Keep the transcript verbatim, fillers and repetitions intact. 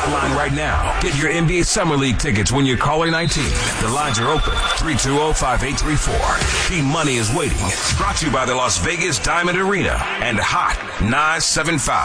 hotline right now. Get your N B A Summer League tickets when you're caller nineteen. The lines are open. three two zero, five eight three four. Team Money is waiting. Brought to you by the Las Vegas Diamond Arena and Hot nine seven five.